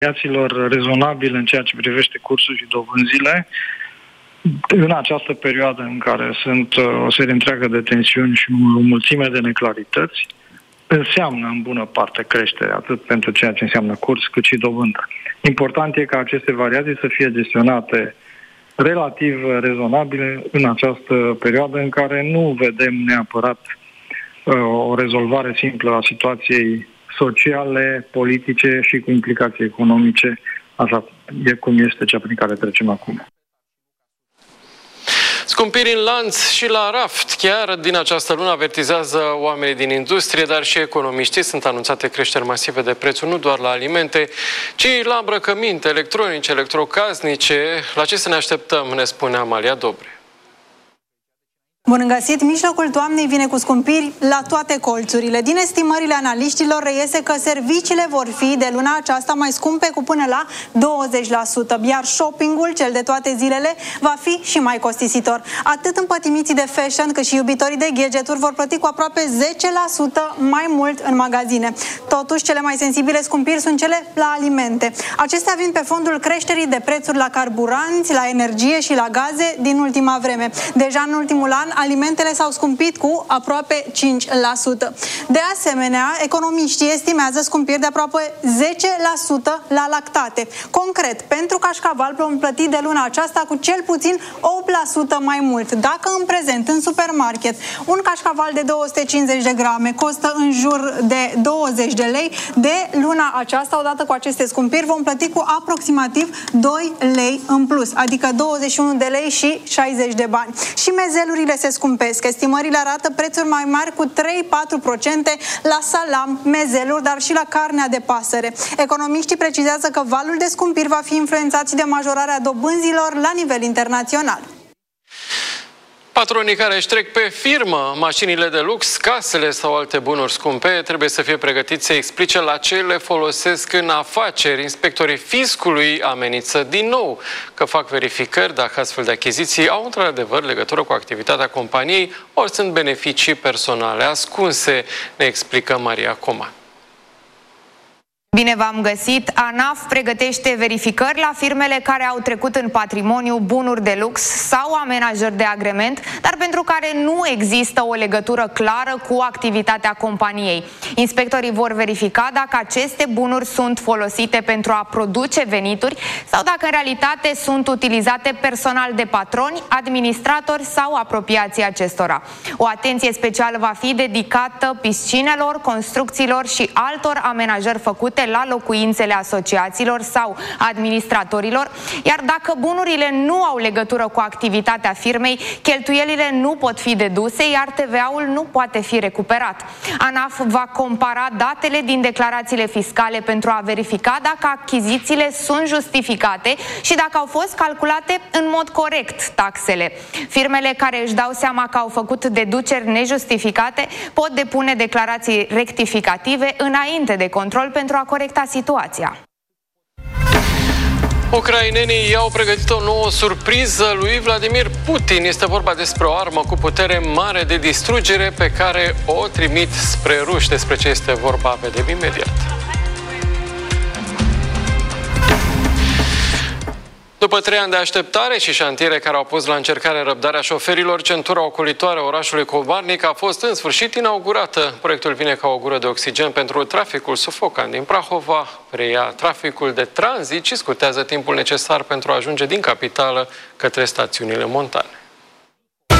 variațiilor rezonabile în ceea ce privește cursul și dobânzile, în această perioadă în care sunt o serie întreagă de tensiuni și o mulțime de neclarități, înseamnă în bună parte creștere, atât pentru ceea ce înseamnă curs, cât și dobândă. Important e ca aceste variații să fie gestionate relativ rezonabile în această perioadă în care nu vedem neapărat o rezolvare simplă a situației sociale, politice și cu implicații economice, așa cum este cea prin care trecem acum. Scumpiri în lanț și la raft. Chiar din această lună avertizează oamenii din industrie, dar și economiștii. Sunt anunțate creșteri masive de prețuri, nu doar la alimente, ci la îmbrăcăminte, electronice, electrocasnice. La ce să ne așteptăm, ne spune Amalia Dobre. Bun găsit! Mijlocul toamnei vine cu scumpiri la toate colțurile. Din estimările analiștilor reiese că serviciile vor fi de luna aceasta mai scumpe cu până la 20%, iar shoppingul, cel de toate zilele, va fi și mai costisitor. Atât împătimiții de fashion cât și iubitorii de gadgeturi vor plăti cu aproape 10% mai mult în magazine. Totuși, cele mai sensibile scumpiri sunt cele la alimente. Acestea vin pe fondul creșterii de prețuri la carburanți, la energie și la gaze din ultima vreme. Deja în ultimul an, alimentele s-au scumpit cu aproape 5%. De asemenea, economiștii estimează scumpiri de aproape 10% la lactate. Concret, pentru cașcaval vom plăti de luna aceasta cu cel puțin 8% mai mult. Dacă în prezent, în supermarket, un cașcaval de 250 de grame costă în jur de 20 de lei, de luna aceasta, odată cu aceste scumpiri, vom plăti cu aproximativ 2 lei în plus, adică 21 de lei și 60 de bani. Și mezelurile se scumpesc. Estimările arată prețuri mai mari cu 3-4% la salam, mezeluri, dar și la carnea de pasăre. Economiștii precizează că valul de scumpiri va fi influențat și de majorarea dobânzilor la nivel internațional. Patronii care își trec pe firmă mașinile de lux, casele sau alte bunuri scumpe trebuie să fie pregătiți să explice la ce le folosesc în afaceri. Inspectorii fiscului amenință din nou că fac verificări dacă astfel de achiziții au într-adevăr legătură cu activitatea companiei ori sunt beneficii personale ascunse, ne explică Maria Coman. Bine v-am găsit! ANAF pregătește verificări la firmele care au trecut în patrimoniu bunuri de lux sau amenajări de agrement, dar pentru care nu există o legătură clară cu activitatea companiei. Inspectorii vor verifica dacă aceste bunuri sunt folosite pentru a produce venituri sau dacă în realitate sunt utilizate personal de patroni, administratori sau apropiații acestora. O atenție specială va fi dedicată piscinelor, construcțiilor și altor amenajări făcute la locuințele asociațiilor sau administratorilor, iar dacă bunurile nu au legătură cu activitatea firmei, cheltuielile nu pot fi deduse, iar TVA-ul nu poate fi recuperat. ANAF va compara datele din declarațiile fiscale pentru a verifica dacă achizițiile sunt justificate și dacă au fost calculate în mod corect taxele. Firmele care își dau seama că au făcut deduceri nejustificate pot depune declarații rectificative înainte de control pentru a corecta situația. Ucrainenii i-au pregătit o nouă surpriză lui Vladimir Putin. Este vorba despre o armă cu putere mare de distrugere pe care o trimit spre ruși. Despre ce este vorba, vedem imediat. După 3 ani de așteptare și șantiere care au pus la încercare răbdarea șoferilor, centura ocolitoare a orașului Komarnik a fost în sfârșit inaugurată. Proiectul vine ca o gură de oxigen pentru traficul sufocant din Prahova, preia traficul de tranzit și scutează timpul necesar pentru a ajunge din capitală către stațiunile montane.